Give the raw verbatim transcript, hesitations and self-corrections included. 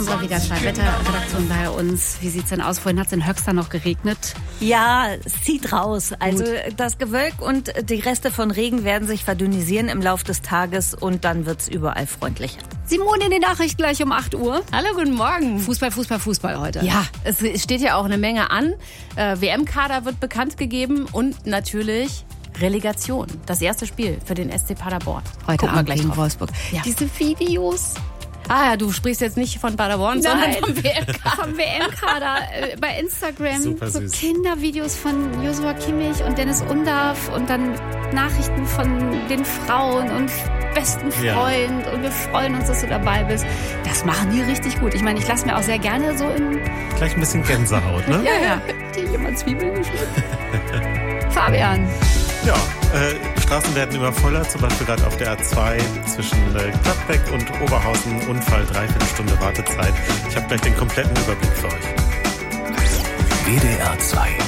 So, wieder zwei Wetterredaktionen bei uns. Wie sieht's denn aus? Vorhin hat es in Höxter noch geregnet. Ja, es zieht raus. Also Gut. Das Gewölk und die Reste von Regen werden sich verdünnisieren im Laufe des Tages und dann wird's überall freundlicher. Simone in den Nachrichten gleich um acht Uhr. Hallo, guten Morgen. Fußball, Fußball, Fußball heute. Ja, es steht ja auch eine Menge an. Äh, W M-Kader wird bekannt gegeben und natürlich Relegation. Das erste Spiel für den S C Paderborn. Heute Gucken Abend wir gleich gegen drauf. Wolfsburg. Ja. Diese Videos. Ah ja, du sprichst jetzt nicht von Paderborn, Nein, sondern vom W M-Kader. Vom W M-Kader äh, bei Instagram. Super so süß. Kindervideos von Joshua Kimmich und Dennis Undaff und dann Nachrichten von den Frauen und besten Freund. Ja. Und wir freuen uns, dass du dabei bist. Das machen die richtig gut. Ich meine, ich lasse mir auch sehr gerne so in... Gleich ein bisschen Gänsehaut, ne? Ja, ja. Die jemand Zwiebeln geschnitten. Fabian. Ja, äh, Straßen werden immer voller, zum Beispiel gerade auf der A zwei zwischen äh, Gladbeck und Oberhausen. Unfall, dreiviertel Stunde Wartezeit. Ich habe gleich den kompletten Überblick für euch. W D R zwei